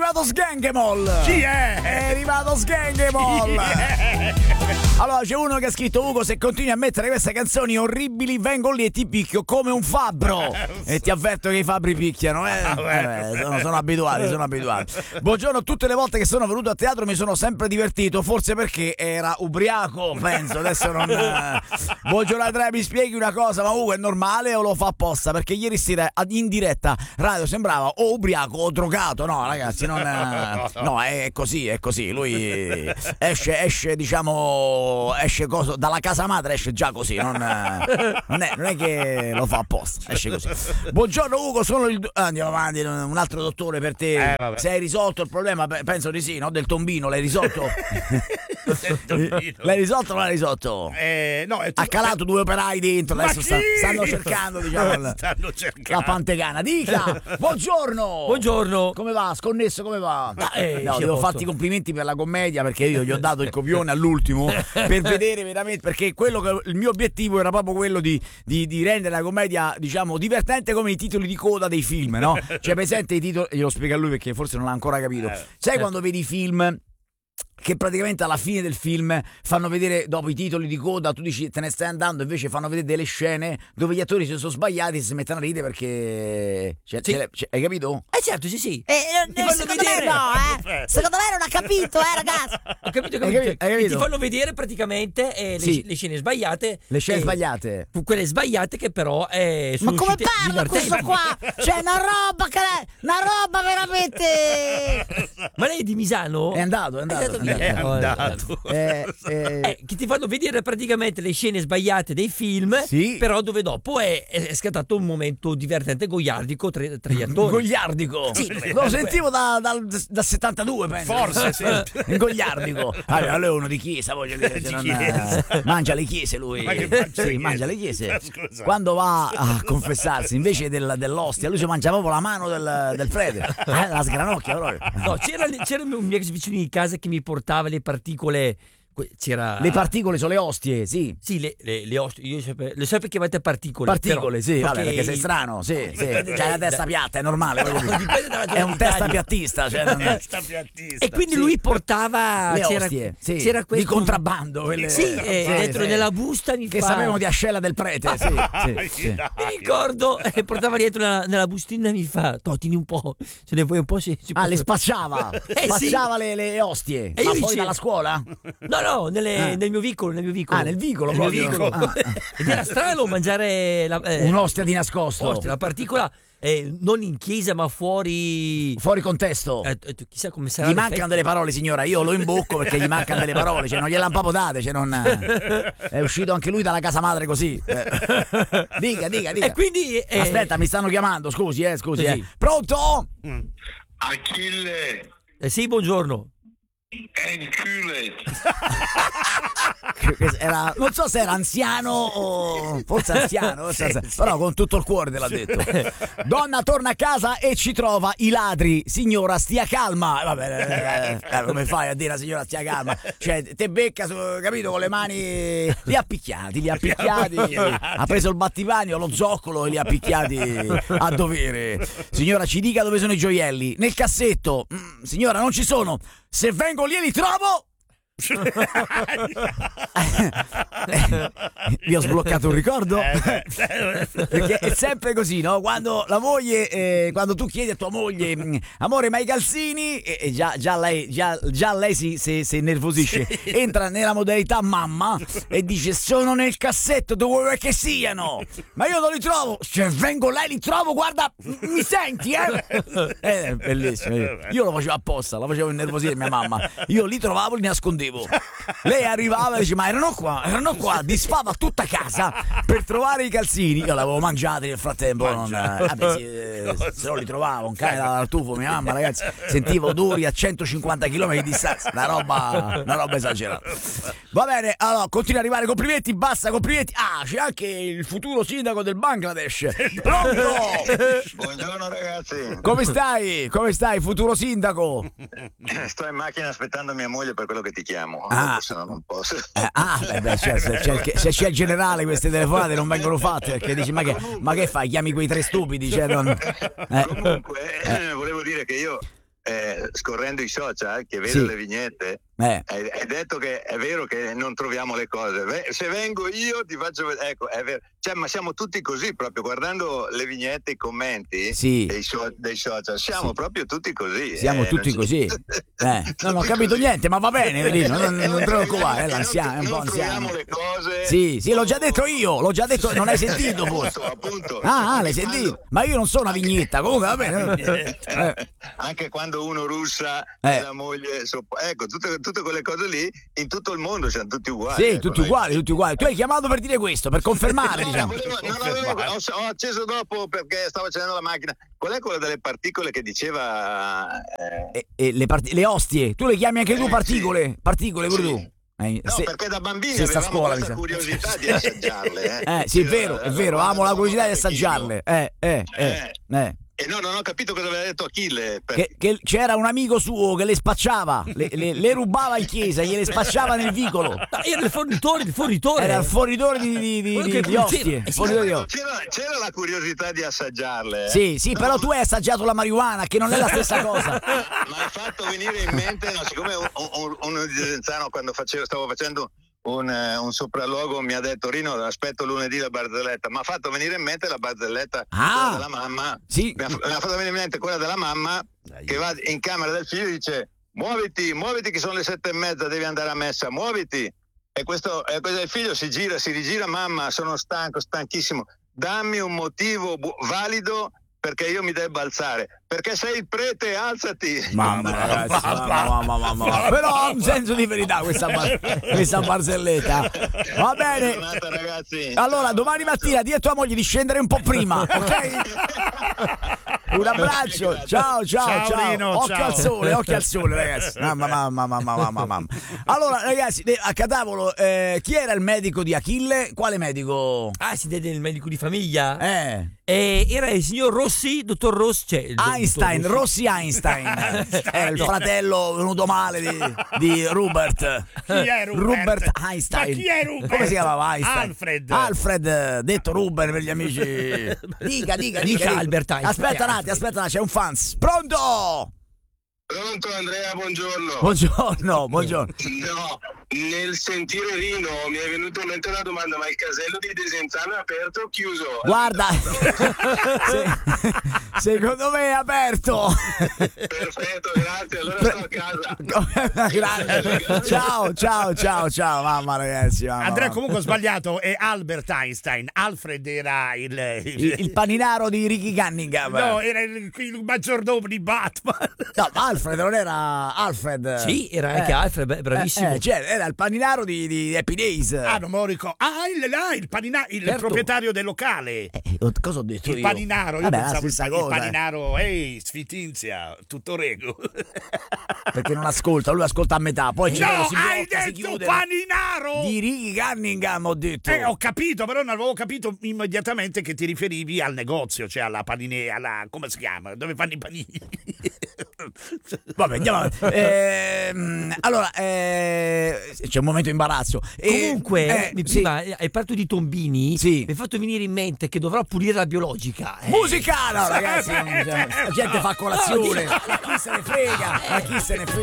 arrivato Sgangemol. Chi è? È arrivato Sgangemol. Allora c'è uno che ha scritto: Ugo, se continui a mettere queste canzoni orribili vengo lì e ti picchio come un fabbro. E ti avverto che i fabbri picchiano, sono abituati. Buongiorno, tutte le volte che sono venuto a teatro mi sono sempre divertito, forse perché era ubriaco, penso, adesso non... Buongiorno Andrea, mi spieghi una cosa, ma Ugo è normale o lo fa apposta? Perché ieri sera in diretta radio sembrava o ubriaco o drogato. No ragazzi, non... no, è così, lui esce diciamo, esce dalla casa madre, esce già così, non è che lo fa apposta, esce così. Buongiorno Ugo, sono andiamo avanti, un altro dottore per te. Se hai risolto il problema, penso di sì, no? Del tombino, l'hai risolto? L'hai risolto o non l'hai risolto? No, ha calato 2 operai dentro, adesso stanno cercando, diciamo, la pantegana. Dica, buongiorno. Come va? Sconnesso, come va? No, devo farti i complimenti per la commedia, perché io gli ho dato il copione all'ultimo per vedere veramente, perché il mio obiettivo era proprio quello di rendere la commedia, diciamo, divertente come i titoli di coda dei film, no? Cioè, presente i titoli, glielo spiego a lui perché forse non l'ha ancora capito. Sai quando vedi i film che praticamente alla fine del film fanno vedere, dopo i titoli di coda, tu dici te ne stai andando, invece fanno vedere delle scene dove gli attori si sono sbagliati e si mettono a ridere perché hai capito? Certo, sì. Secondo me no, secondo me non ha capito, ragazzi. Ho capito. Hai capito? Ti fanno vedere praticamente le scene sbagliate. Le scene sbagliate. Quelle sbagliate che però sono ma come uscite parla questo qua? Cioè una roba veramente. Ma lei è di Misano? È andato. Che ti fanno vedere praticamente le scene sbagliate dei film, sì. Però dove dopo è scattato un momento divertente goiardico tra gli attori. Goiardico? Sì, lo sentivo da 72, penso. Forse sì. Goiardico. Allora lui è uno di chiesa, voglio dire, mangia le chiese lui. Ma che mangia le chiese. Scusa. Quando va a confessarsi, invece dell'ostia, lui si mangia proprio la mano del prete. La sgranocchia proprio. No, c'era un mio ex vicino di casa che mi portava le particole. Le particole sono le ostie, sì. Sì, le ostie. Io le so perché chiamate particole. Particole, però, sì, vabbè, perché sei strano, sì. C'hai la testa piatta, è normale. È un testa piattista, cioè testa piattista. E quindi lui portava le ostie, sì, c'era questo di contrabbando, quelle, dentro nella busta che sapevano di ascella del prete, sì. Mi ricordo, portava dietro nella bustina e mi fa: tieni un po', se ne vuoi un po'. Le spacciava. Spacciava le ostie. Ma poi dalla scuola? No, nel mio vicolo. Nel vicolo proprio. Ed era strano mangiare un'ostia di nascosto. La particola non in chiesa ma fuori contesto. Chissà come sarà. Gli mancano delle parole, signora. Io lo imbocco perché gli mancano delle parole, cioè non gliel'hanno proprio date, cioè non... È uscito anche lui dalla casa madre così. Dica. E quindi aspetta, mi stanno chiamando, scusi. Sì. Pronto? Achille. Sì, buongiorno. Non so se era anziano o forse anziano, però con tutto il cuore te l'ha detto. Donna torna a casa e ci trova i ladri. Signora, stia calma. Vabbè, come fai a dire a signora stia calma? Cioè, te becca, capito, con le mani. Li ha picchiati. Ha preso il battipanio, lo zoccolo e li ha picchiati a dovere. Signora, ci dica dove sono i gioielli. Nel cassetto. Signora, non ci sono. Se vengo lì li trovo. Vi ho sbloccato un ricordo perché è sempre così, no? Quando la moglie quando tu chiedi a tua moglie amore ma i calzini e già lei si innervosisce, entra nella modalità mamma e dice sono nel cassetto dove vuoi che siano, ma io non li trovo, se vengo lei li trovo, guarda, mi senti è bellissimo. Io lo facevo apposta, la facevo innervosire mia mamma, io li trovavo, li nascondevo. Lei arrivava e dice ma erano qua, disfava tutta casa per trovare i calzini. Io l'avevo mangiati nel frattempo, se non li trovavo, un cane dal tufo, mia mamma, ragazzi, sentivo odori a 150 km di distanza, una roba esagerata. Va bene, allora continua ad arrivare complimenti, basta complimenti. C'è anche il futuro sindaco del Bangladesh. Pronto? Buongiorno ragazzi. Come stai futuro sindaco? Sto in macchina aspettando mia moglie per quello che ti chiamo. Se no non posso. Cioè, se c'è il generale, queste telefonate non vengono fatte perché dici ma che fai? Chiami quei 3 stupidi? Cioè, Comunque, volevo dire che io scorrendo i social, che vedo Sì. le vignette, hai detto che è vero che non troviamo le cose. Se vengo io ti faccio vedere. Ecco, è vero. Cioè, ma siamo tutti così, proprio guardando le vignette, i commenti dei social, siamo proprio tutti così. Siamo tutti così. Non ho capito niente, ma va bene, Evelino, non preoccupare, l'anziano, è un po' anziano. Troviamo le cose. Sì, l'ho già detto io, non hai sentito forse. Appunto. L'hai sentito? Ma io non sono una vignetta, comunque va bene. Anche quando uno russa e la moglie, ecco, tutte quelle cose lì, in tutto il mondo siamo tutti uguali. Sì, tutti uguali. Tu hai chiamato per dire questo, per confermare, diciamo. Ho acceso dopo perché stavo accendendo la macchina. Qual è quella delle particole che diceva? Le ostie, tu le chiami anche tu particole? Sì. Particole pure tu? No, perché da bambini sta a avevamo scuola, questa curiosità di assaggiarle. Sì, è vero, amo la curiosità di assaggiarle. E no, non ho capito cosa aveva detto Achille. Che c'era un amico suo che le spacciava, le rubava in chiesa, gliele spacciava nel vicolo. Era il fornitore. Era il fornitore di ostie. C'era la curiosità di assaggiarle. Sì, però tu hai assaggiato la marijuana, che non è la stessa cosa. Ma hai fatto venire in mente, siccome uno di Desenzano, quando stavo facendo un sopralluogo, mi ha detto: Rino, aspetto lunedì la barzelletta. Mi ha fatto venire in mente la barzelletta quella della mamma. Sì. Mi ha fatto venire in mente quella della mamma che va in camera del figlio e dice: muoviti che sono le 7:30, devi andare a messa, muoviti. E questo il figlio si rigira: mamma, sono stanchissimo, dammi un motivo valido perché io mi debba alzare. Perché sei il prete, alzati. Mamma, ragazzi, mamma. Però ha un senso di verità questa barzelletta. Va bene. Buonanotte, ragazzi. Allora, domani mattina di a tua moglie di scendere un po' prima, ok? Un abbraccio. Ciao. Rino, Occhio al sole, ragazzi. Mamma. Allora, ragazzi, a Catavolo, chi era il medico di Achille? Quale medico? Si vede il medico di famiglia? Era il signor Rossi, dottor Rossi, Rossi Einstein. È il fratello venuto male di Rupert. Chi è Rupert Einstein. Ma chi è Rupert? Come si chiamava Einstein? Alfred, detto Rupert per gli amici. Dica. Albert Einstein. Aspetta un attimo, c'è un fans. Pronto, Andrea, buongiorno. Buongiorno. No, nel sentire Rino mi è venuta in mente una domanda: ma il casello di Desenzano è aperto o chiuso? Guarda, secondo me è aperto. Perfetto, grazie, allora sto a casa. Grazie. Ciao, mamma, ragazzi. Andrea comunque ho sbagliato, è Albert Einstein. Alfred era il paninaro di Ricky Cunningham. No, era il maggiordomo di Batman. No, Alfred non era Alfred. Sì, era anche Alfred, bravissimo. Era il paninaro di Happy Days. Non me lo ricordo. Il paninaro, il proprietario del locale. Cosa ho detto io? Il paninaro, Vabbè, la stessa cosa. Il paninaro, sfitinzia, tutto rego. Perché non ascolta, lui ascolta a metà. Poi hai detto paninaro! Di Ricky Cunningham, ho detto. Ho capito, però non avevo capito immediatamente che ti riferivi al negozio, cioè alla paninera, come si chiama? Dove fanno i panini? Vabbè, andiamo avanti. Allora, c'è un momento imbarazzo. Comunque, prima hai parlato di tombini. Sì. Mi hai fatto venire in mente che dovrò pulire la biologica. Musicale, ragazzi. La gente fa colazione. Ma chi se ne frega?